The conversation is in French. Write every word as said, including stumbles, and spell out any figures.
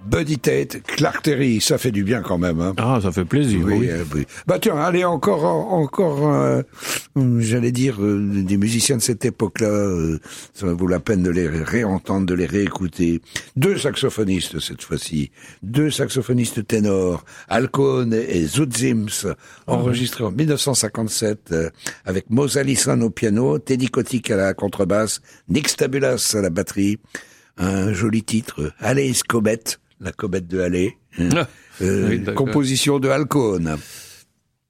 Buddy Tate, Clark Terry, ça fait du bien quand même. Hein. Ah, ça fait plaisir. Oui, oui. euh, oui. Bah tiens, allez encore, encore, euh, j'allais dire euh, des musiciens de cette époque-là. Euh, ça vaut la peine de les réentendre, de les réécouter. Deux saxophonistes cette fois-ci, deux saxophonistes ténors, Alcone et Zoot enregistrés en mille neuf cent cinquante-sept euh, avec Mose Allison au piano, Teddy Kotick à la contrebasse, Nick Stabulas à la batterie. Un joli titre, Halley's Comet, la comète de Halley, hein, Ah, euh, oui, composition de Alcone.